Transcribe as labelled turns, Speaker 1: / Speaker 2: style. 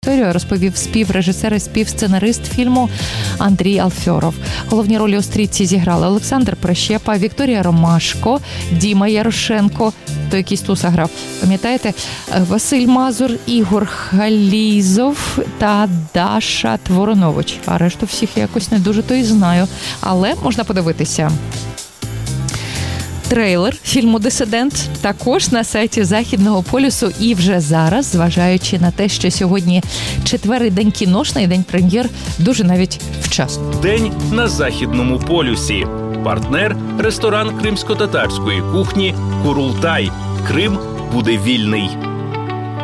Speaker 1: історію розповів співрежисер і співсценарист фільму Андрій Алфьоров. Головні ролі у «Стрічці» зіграли Олександр Прищепа, Вікторія Ромашко, Діма Ярошенко, то якийсь туса грав, пам'ятаєте? Василь Мазур, Ігор Халізов та Даша Творонович. А решту всіх я якось не дуже то і знаю. Але можна подивитися трейлер фільму «Дисидент» також на сайті Західного полюсу. І вже зараз, зважаючи на те, що сьогодні четвертий день кіношний, день прем'єр, дуже навіть вчасно.
Speaker 2: День на Західному полюсі. Партнер – ресторан кримсько-татарської кухні «Курултай». Крим буде вільний.